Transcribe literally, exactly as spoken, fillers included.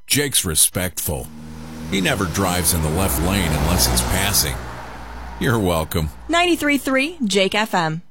Jake's respectful. He never drives in the left lane unless he's passing. You're welcome. ninety-three point three Jake F M.